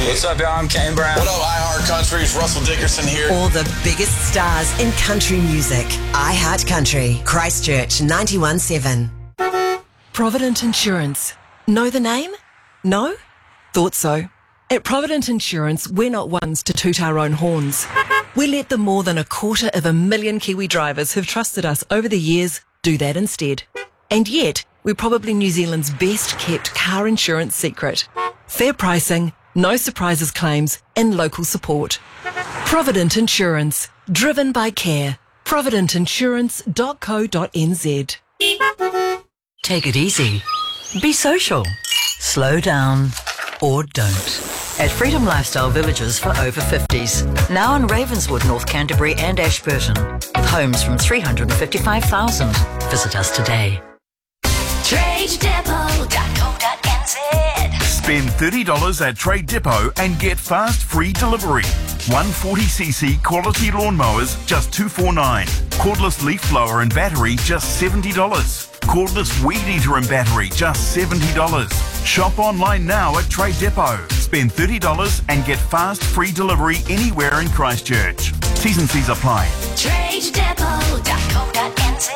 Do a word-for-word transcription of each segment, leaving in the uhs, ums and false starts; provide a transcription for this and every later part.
What's up, y'all? I'm Kane Brown. What up, iHeart Country's Russell Dickerson here. All the biggest stars in country music. iHeart Country, Christchurch ninety-one point seven. Provident Insurance. Know the name? No? Thought so. At Provident Insurance, we're not ones to toot our own horns. We let the more than a quarter of a million Kiwi drivers who've trusted us over the years do that instead. And yet, we're probably New Zealand's best kept car insurance secret. Fair pricing, no surprises claims, and local support. Provident Insurance. Driven by care. provident insurance dot co dot n z. Take it easy. Be social. Slow down. Or don't. At Freedom Lifestyle Villages for over fifties. Now in Ravenswood, North Canterbury and Ashburton. With homes from three hundred fifty-five thousand. Visit us today. trade depot dot co dot n z. Spend thirty dollars at Trade Depot and get fast free delivery. one forty c c quality lawnmowers, just two forty-nine. Cordless leaf blower and battery, just seventy dollars. Cordless weed eater and battery, just seventy dollars. Shop online now at Trade Depot. Spend thirty dollars and get fast free delivery anywhere in Christchurch. T's and C's apply. trade depot dot co dot n z.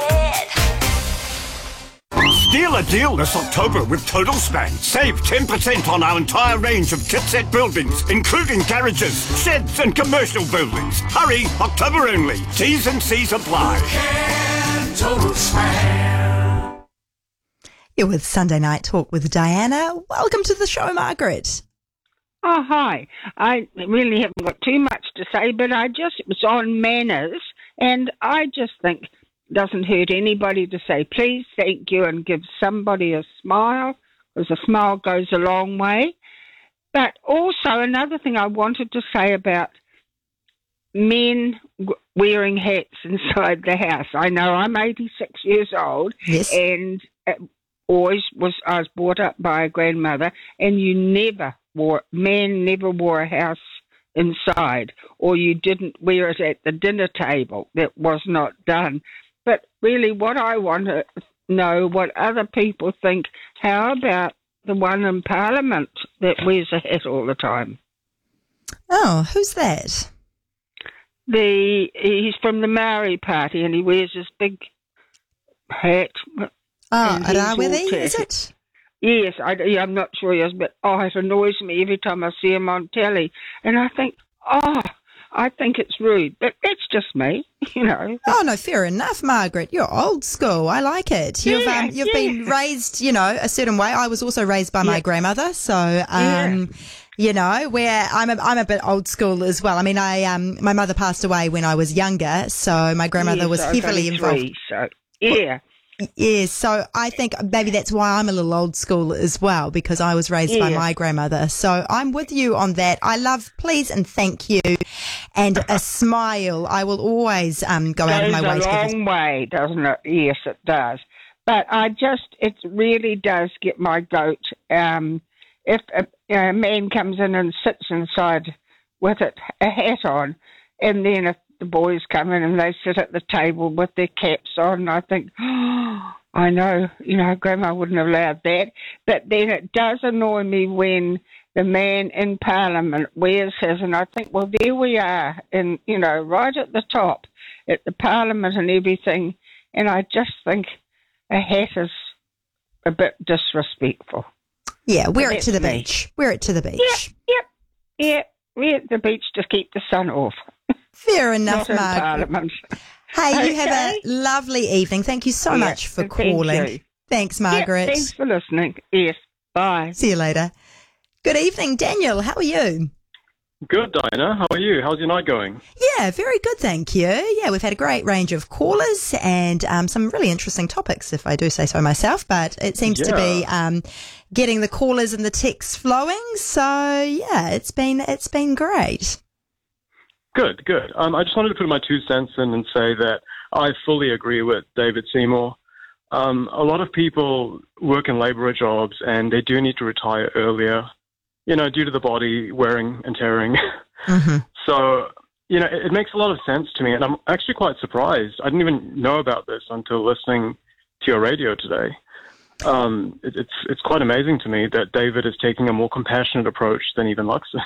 Steal a deal this October with Total Span. Save ten percent on our entire range of chipset buildings, including garages, sheds and commercial buildings. Hurry, October only. T's and C's apply. Total Span. You're with Sunday Night Talk with Diana. Welcome to the show, Margaret. Oh, hi. I really haven't got too much to say, but I just, it was on manners, and I just think it doesn't hurt anybody to say please, thank you, and give somebody a smile, because a smile goes a long way. But also another thing I wanted to say about men w- wearing hats inside the house. I know I'm eighty-six years old, yes, and uh, always was I was brought up by a grandmother, and you never wore, men never wore a house inside, or you didn't wear it at the dinner table. That was not done. But really what I want to know, what other people think, how about the one in Parliament that wears a hat all the time? Oh, who's that? The He's from the Maori Party, and he wears this big hat. Oh, Arawiri, is it? Yes, I, yeah, I'm not sure he is, but oh, it annoys me every time I see him on telly. And I think, oh, I think it's rude, but that's just me, you know. Oh, no, fair enough, Margaret. You're old school. I like it. You've yeah, um, you've yeah. been raised, you know, a certain way. I was also raised by my yeah. grandmother, so um, yeah. you know, where I'm a, I'm a bit old school as well. I mean, I um, my mother passed away when I was younger, so my grandmother yes, was I was heavily only involved. Three, so yeah. Yes, so I think maybe that's why I'm a little old school as well, because I was raised by Yeah. my grandmother. So I'm with you on that. I love please and thank you and a smile. I will always um, go out of my way Goes to a give long way, doesn't it? Yes, it does. But I just, it really does get my goat. Um, if a, a man comes in and sits inside with it, a hat on, and then if the boys come in and they sit at the table with their caps on, I think, oh, I know, you know, Grandma wouldn't have allowed that. But then it does annoy me when the man in Parliament wears his, and I think, well, there we are, and, you know, right at the top, at the Parliament and everything, and I just think a hat is a bit disrespectful. Yeah, wear But it to the that's me. beach. Wear it to the beach. Yep, yep, yeah, wear it to the beach to keep the sun off. Fair enough, Not in Margaret. Parliament. Hey, you have Okay. a lovely evening. Thank you so Yeah, much for and thank calling. you. Thanks, Yeah, Margaret. thanks for listening. Yes, bye. See you later. Good evening, Daniel. How are you? Good, Diana. How are you? How's your night going? Yeah, very good, thank you. Yeah, we've had a great range of callers and um, some really interesting topics, if I do say so myself, but it seems to be Yeah. um, getting the callers and the texts flowing. So, yeah, it's been it's been great. Good, good. Um, I just wanted to put my two cents in and say that I fully agree with David Seymour. Um, a lot of people work in labourer jobs and they do need to retire earlier, you know, due to the body wearing and tearing. Mm-hmm. So, you know, it, it makes a lot of sense to me, and I'm actually quite surprised. I didn't even know about this until listening to your radio today. Um, it, it's it's quite amazing to me that David is taking a more compassionate approach than even Luxon.